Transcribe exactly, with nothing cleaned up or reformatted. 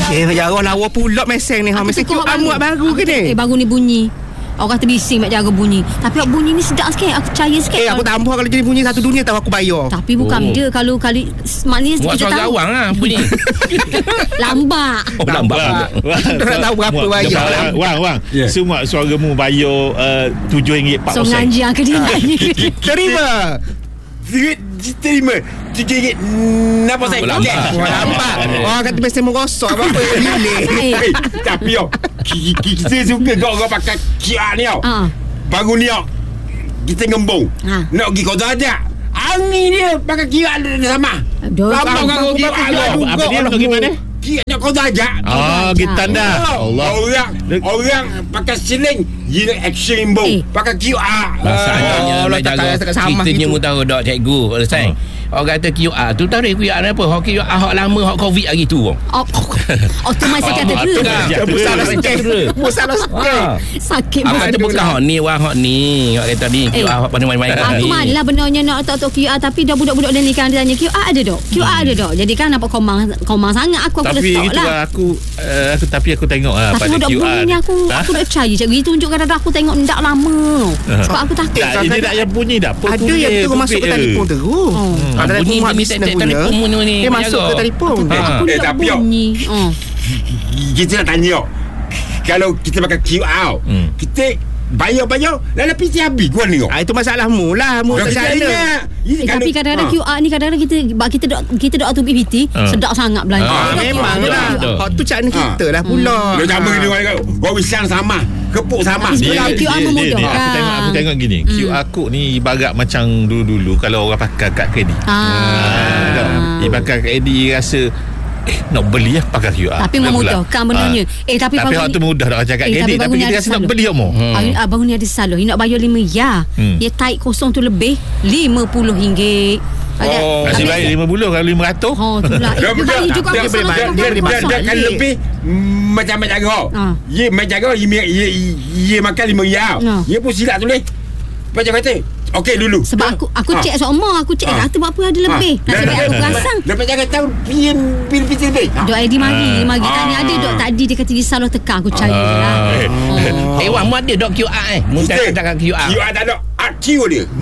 Eh, jarang lawa pula meseng ni. Ha, meseng Q R muat baru ke ni? Eh, baru ni bunyi. Orang kata bising mak jaga bunyi. Tapi bunyi ni sedap sikit. Aku percaya sikit. Eh, aku tambah kalau jadi bunyi satu dunia tahu aku bayar. Tapi bukan oh. dia. Kalau kali maknanya muat kita tahu. Muat lah bunyi. Lambat. Oh, lambat. Kita nak tahu berapa bayar. Wang, Wang. Yeah. Semua suaramu bayar uh, tujuh ringgit empat sen. So ngaji yang kedingan ni. Terima. Terima tujuh ringgit enam sen. Lambat. Orang kata mesti merosok apa-apa pilih. Tapi yo kita suka kau orang pakai Q R ni tau. Baru ni tau kita ngembung nak pergi Kota Raja. Angin dia pakai Q R dia sama. Lama kau Q R tu. Apa dia nak pergi mana? Nak Kota Raja. Ah, kita tanda. Allah. Orang orang pakai siling dia action ngembung pakai Q R. Masalahnya nak jaga ceritanya mu tahu dak cikgu Ustaz. Orang kata Q R tu tarik Q R ni apa? Hak Q R hak lama hak Covid hari tu. Oh, oh tu masih kata tu. Musalah sikit. Musalah sikit. Sakit betul. Aku kata bukan hak ni, wah hak ni. Hak kata ni Q R hak pandai main-main ni. Aku malah benarnya nak tahu Q R tapi dah budak-budak dia ni kan dia tanya Q R ada dok. Q R ada dok. Jadi kan nampak komang komang sangat aku aku tapi letak lah. Aku uh, aku tapi aku tengok ah pada Q R ni aku aku nak percaya cikgu dia tunjuk kadang aku tengok ndak lama. Sebab aku takut. Tak, ini tak yang bunyi dak. Ada yang terus masuk ke telefon terus. Ada bunyi minta telefon ni. Dia masuk ke telefon. Aku nak bunyi. Kita nak tanya. Kalau kita pakai Q R, kita bayar-bayar lalu P C habis gua ni. Ah, itu masalahmu lah. Mu tak ada. Eh, tapi kadang-kadang Q R ni kadang-kadang kita kita dok kita dok atur P P T sedap sangat belanja. Ah, memanglah. Hak tu cara kita lah pula. Dia sama ni orang kau wisang sama, kepuk sama. Dia Q R memudahkan. Aku tengok aku tengok gini. Q R code ni ibarat macam dulu-dulu kalau orang pakai kad kredit. Ah. Ibarat kad kredit rasa Eh nak beli lah pakai Q R. Tapi memudahkan benarnya. Eh tapi Tapi waktu mudah nak cakap kredit. Tapi kita rasa nak beli apa? Abang ni ada salah. Dia nak bayar lima ya. Dia taik kosong tu lebih lima puluh ringgit. Oh, nasib baik lima puluh kalau lima ratus. Oh, itulah. Dia bayar juga dia boleh bayar. Dia akan lebih macam macam jaga. Ye macam jaga ye ye makan lima riyal. Ye pun silap tulis. Macam kata okey dulu. Sebab aku aku cek semua, aku cek kata buat apa ada lebih. Nasib baik aku perasan. Dapat jangan tahu pin pin pin lebih. Dok I D mari, mari tanya ada dok tadi dia kata dia salah tekan aku percaya lah. Eh, Wan mu ada dok Q R eh. Mu tak Q R. Q R tak ada. Q dia.